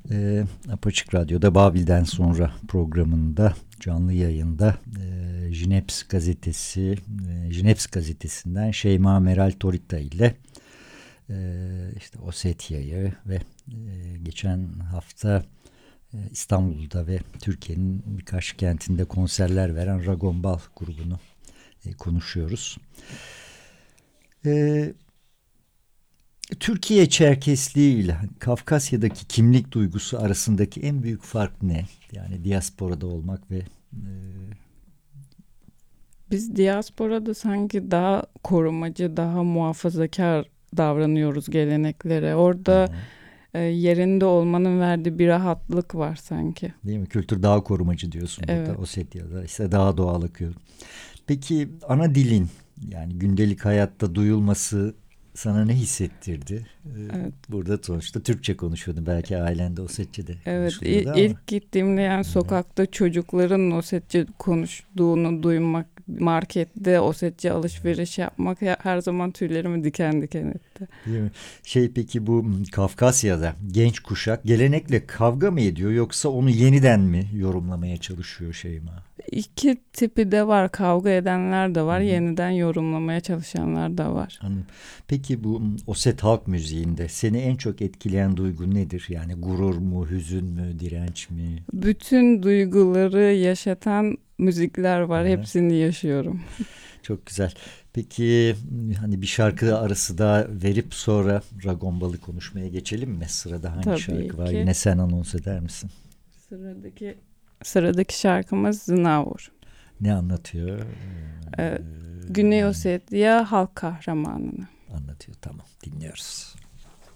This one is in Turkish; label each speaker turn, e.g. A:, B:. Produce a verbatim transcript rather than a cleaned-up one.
A: E, Apaçık Radyo'da Babil'den sonra programında canlı yayında e, Jineps gazetesi, e, Jineps gazetesinden Şeyma Meral Torita ile e, işte Osetya'yı ve e, geçen hafta e, İstanbul'da ve Türkiye'nin birkaç kentinde konserler veren Ragombal grubunu e, konuşuyoruz. E, Türkiye Çerkesliği ile Kafkasya'daki kimlik duygusu arasındaki en büyük fark ne? Yani diasporada olmak ve e...
B: Biz diasporada sanki daha korumacı, daha muhafazakar davranıyoruz geleneklere. Orada e, yerinde olmanın verdiği bir rahatlık var sanki.
A: Değil mi? Kültür daha korumacı diyorsun
B: evet.
A: burada. Osetya'da ise daha doğal akıyor. Peki ana dilin, yani gündelik hayatta duyulması sana ne hissettirdi?
B: Evet.
A: Burada sonuçta Türkçe konuşuyordun. Belki ailende Osetçe'de
B: evet,
A: konuşuluyordu ama.
B: İlk gittiğimde yani
A: evet.
B: sokakta çocukların Osetçe konuştuğunu duymak, markette Osetçe alışveriş yapmak her zaman tüylerimi diken diken etti.
A: Değil mi? Şey, peki bu Kafkasya'da genç kuşak gelenekle kavga mı ediyor yoksa onu yeniden mi yorumlamaya çalışıyor Şeyma?
B: İki tipi de var. Kavga edenler de var.
A: Hı-hı.
B: Yeniden yorumlamaya çalışanlar da var.
A: Anladım. Peki bu Oset halk müziğinde seni en çok etkileyen duygu nedir? Yani gurur mu, hüzün mü, direnç mi?
B: Bütün duyguları yaşatan müzikler var.
A: Hı-hı.
B: Hepsini yaşıyorum.
A: Çok güzel. Peki hani bir şarkı arası daha verip sonra Ragombal'ı konuşmaya geçelim mi? Sırada hangi
B: Tabii
A: şarkı
B: ki.
A: var? Yine sen anons eder misin?
B: Sıradaki sıradaki şarkımız Znavur.
A: Ne anlatıyor?
B: Ee, Güney Ossetya halk kahramanını
A: anlatıyor. Tamam, dinliyoruz.